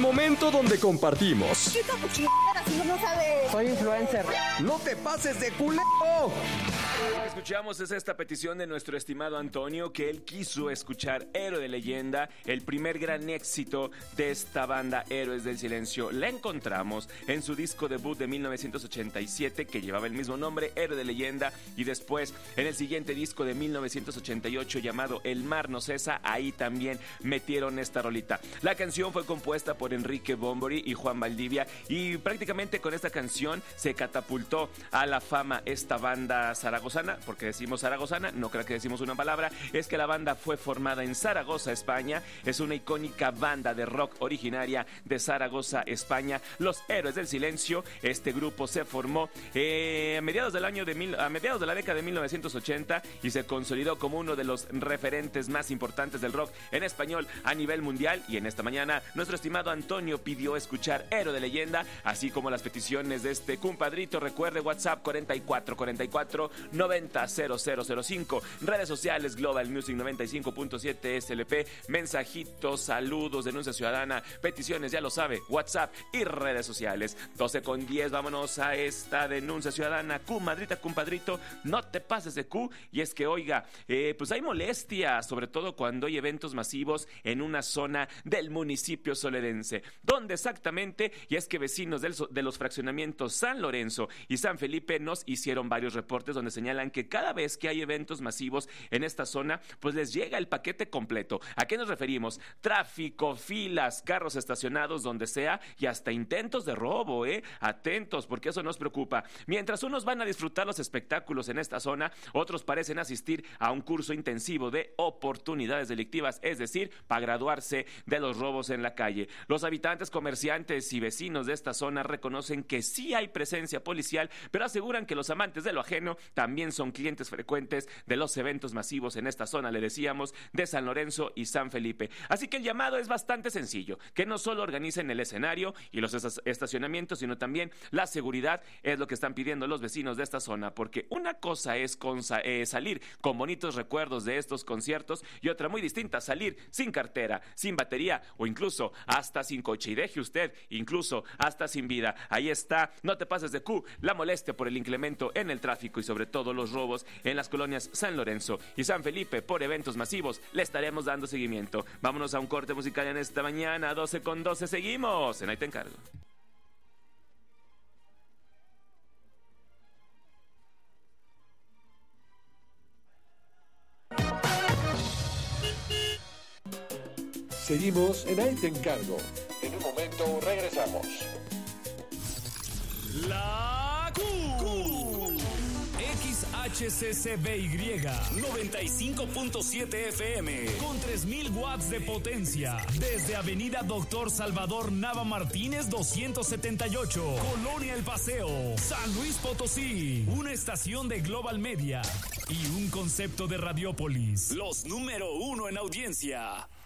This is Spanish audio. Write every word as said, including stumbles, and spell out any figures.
momento donde compartimos. ¿Qué tu chingada si no sabes? Soy influencer. ¡No te pases de culero! Lo que escuchamos es esta petición de nuestro estimado Antonio, que él quiso escuchar Héroe de Leyenda, el primer gran éxito de esta banda Héroes del Silencio. La encontramos en su disco debut de mil novecientos ochenta y siete, que llevaba el mismo nombre, Héroe de Leyenda, y después en el siguiente disco de mil novecientos ochenta y ocho llamado El Mar No Cesa, ahí también metieron esta rolita. La canción fue compuesta por Enrique Bunbury y Juan Valdivia, y prácticamente con esta canción se catapultó a la fama esta banda zaragozana. Porque decimos zaragozana, no creo que decimos una palabra, es que la banda fue formada en Zaragoza, España. Es una icónica banda de rock originaria de Zaragoza, España, Los Héroes del Silencio. Este grupo se formó eh, a mediados del año de mil, a mediados de la década de mil novecientos ochenta y se consolidó como uno de los referentes más importantes del rock en español a nivel mundial. Y en esta mañana nuestro estimado Antonio pidió escuchar Héroe de Leyenda, así como las peticiones de este compadrito. Recuerde WhatsApp cuarenta y cuatro cuarenta y cuatro noventa cero cero cero cinco, redes sociales Global Music noventa y cinco punto siete S L P, mensajitos, saludos, denuncia ciudadana, peticiones, ya lo sabe, WhatsApp y redes sociales. doce con diez, vámonos a esta denuncia ciudadana. Comadrita, compadrito, no te pases de Q. Y es que, oiga, eh, pues hay molestia, sobre todo cuando hay eventos masivos en una zona del municipio solerense. ¿Dónde exactamente? Y es que vecinos del, de los fraccionamientos San Lorenzo y San Felipe nos hicieron varios reportes donde señalan que cada vez que hay eventos masivos en esta zona, pues les llega el paquete completo. ¿A qué nos referimos? Tráfico, filas, carros estacionados donde sea y hasta intentos de robo, ¿eh? Atentos, porque eso nos preocupa. Mientras unos van a disfrutar los espectáculos en esta zona, otros parecen asistir a un curso intensivo de oportunidades delictivas, es decir, para graduarse de los robos en la calle. Los habitantes, comerciantes y vecinos de esta zona reconocen que sí hay presencia policial, pero aseguran que los amantes de lo ajeno también son clientes frecuentes de los eventos masivos en esta zona, le decíamos, de San Lorenzo y San Felipe. Así que el llamado es bastante sencillo, que no solo organicen el escenario y los estacionamientos, sino también la seguridad. Es lo que están pidiendo los vecinos de esta zona, porque una cosa es con, eh, salir con bonitos recuerdos de estos conciertos y otra muy distinta, salir sin cartera, sin batería o incluso hasta sin coche. Y deje usted, incluso hasta sin vida. Ahí está, no te pases de Q, la molestia por el incremento en el tráfico y sobre todo los robos en las colonias San Lorenzo y San Felipe por eventos masivos. Le estaremos dando seguimiento. Vámonos a un corte musical en esta mañana. doce con doce, seguimos en Ahí Te Encargo. Seguimos en Ahí Te Encargo. En un momento regresamos. La Q. X H C C B Y noventa y cinco punto siete F M con tres mil watts de potencia desde Avenida Doctor Salvador Nava Martínez doscientos setenta y ocho, Colonia El Paseo, San Luis Potosí. Una estación de Global Media y un concepto de Radiópolis, los número uno en audiencia.